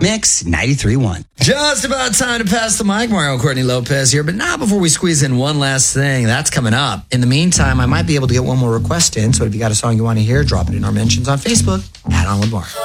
Mix 93.1. Just about time to pass the mic. Mario Courtney Lopez here, but not before we squeeze in one last thing. That's coming up. In the meantime, I might be able to get one more request in, so if you got a song you want to hear, drop it in our mentions on Facebook. Add on with more.